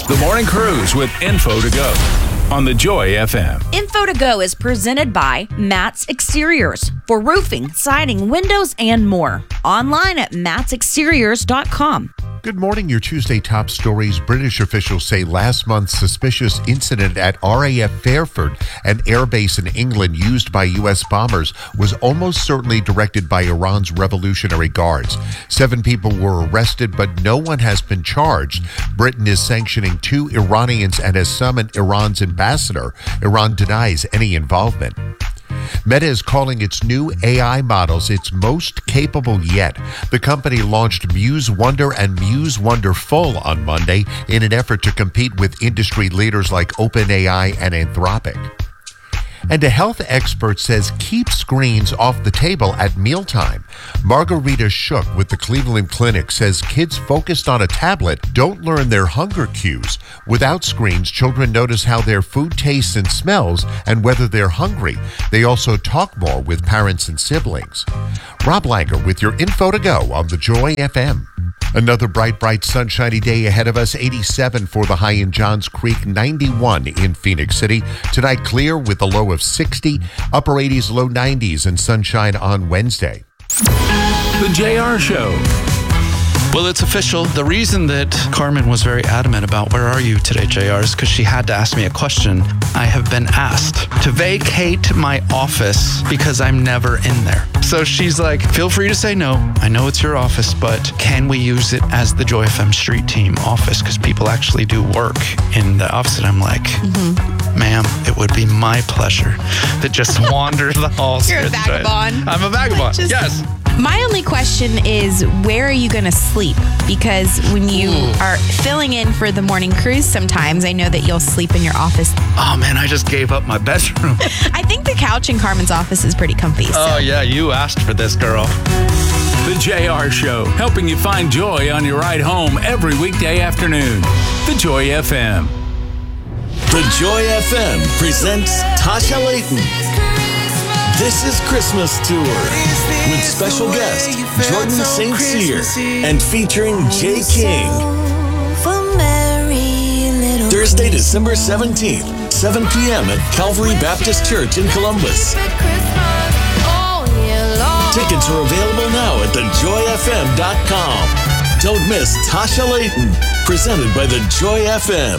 The Morning Cruise with Info to Go on the Joy FM. Info to Go is presented by Matt's Exteriors for roofing, siding, windows, and more. Online at mattsexteriors.com. Good morning. Your Tuesday top stories. British officials say last month's suspicious incident at RAF Fairford, an airbase in England used by U.S. bombers, was almost certainly directed by Iran's Revolutionary Guards. 7 people were arrested, but no one has been charged. Britain is sanctioning 2 Iranians and has summoned Iran's ambassador. Iran denies any involvement. Meta is calling its new AI models its most capable yet. The company launched Muse Wonder and Muse Wonder Full on Monday in an effort to compete with industry leaders like OpenAI and Anthropic. And a health expert says keep screens off the table at mealtime. Margarita Shook with the Cleveland Clinic says kids focused on a tablet don't learn their hunger cues. Without screens, children notice how their food tastes and smells and whether they're hungry. They also talk more with parents and siblings. Rob Langer with your Info to Go on the Joy FM. Another bright, sunshiny day ahead of us. 87 for the high in Johns Creek, 91 in Phoenix City. Tonight clear with a low of 60, upper 80s, low 90s, and sunshine on Wednesday. The JR Show. Well, it's official. The reason that Carmen was very adamant about where are you today, JR, is because she had to ask me a question. I have been asked to vacate my office because I'm never in there. So she's like, feel free to say no. I know it's your office, but can we use it as the Joy FM Street Team office? Because people actually do work in the office. And I'm like, ma'am, it would be my pleasure to just wander the halls. You're a vagabond. I'm a vagabond, yes. My only question is, where are you going to sleep? Because when you are filling in for the morning cruise, sometimes I know that you'll sleep in your office. Oh, man, I just gave up my bedroom. I think the couch in Carmen's office is pretty comfy. Oh, yeah, you asked for this, girl. The JR Show, helping you find joy on your ride home every weekday afternoon. The Joy FM. The Joy FM presents Tasha Layton. This is Christmas Tour with special guest Jordan St. Cyr and featuring Jay King. Thursday, December 17th, 7 p.m. at Calvary Baptist Church in Columbus. Tickets are available now at thejoyfm.com. Don't miss Tasha Layton, presented by the Joy FM.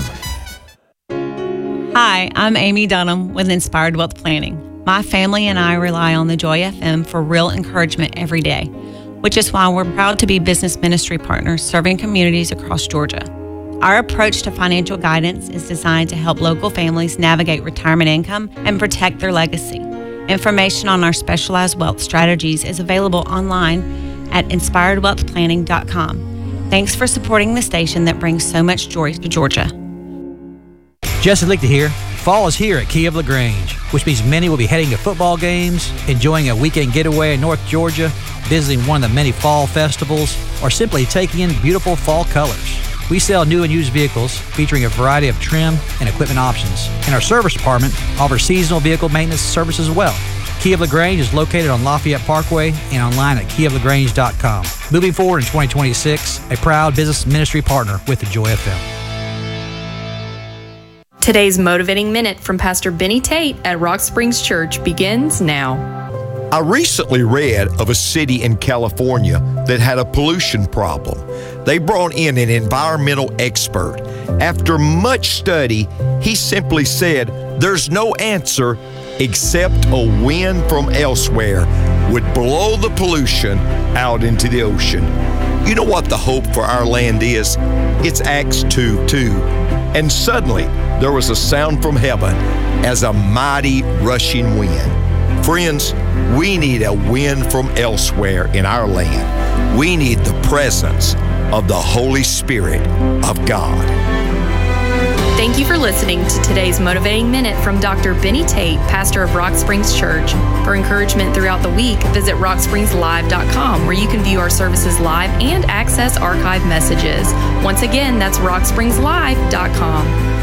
Hi, I'm Amy Dunham with Inspired Wealth Planning. My family and I rely on the Joy FM for real encouragement every day, which is why we're proud to be business ministry partners serving communities across Georgia. Our approach to financial guidance is designed to help local families navigate retirement income and protect their legacy. Information on our specialized wealth strategies is available online at inspiredwealthplanning.com. Thanks for supporting the station that brings so much joy to Georgia. Jesse Lichter here. Fall is here at Key of LaGrange, which means many will be heading to football games, enjoying a weekend getaway in North Georgia, visiting one of the many fall festivals, or simply taking in beautiful fall colors. We sell new and used vehicles featuring a variety of trim and equipment options, and our service department offers seasonal vehicle maintenance services as well. Key of LaGrange is located on Lafayette Parkway and online at keyoflagrange.com. Moving forward in 2026, a proud business ministry partner with the Joy FM. Today's Motivating Minute from Pastor Benny Tate at Rock Springs Church begins now. I recently read of a city in California that had a pollution problem. They brought in an environmental expert. After much study, he simply said there's no answer except a wind from elsewhere would blow the pollution out into the ocean. You know what the hope for our land is? It's Acts 2:2. And suddenly, there was a sound from heaven as a mighty rushing wind. Friends, we need a wind from elsewhere in our land. We need the presence of the Holy Spirit of God. Thank you for listening to today's Motivating Minute from Dr. Benny Tate, pastor of Rock Springs Church. For encouragement throughout the week, visit rockspringslive.com, where you can view our services live and access archive messages. Once again, that's rockspringslive.com.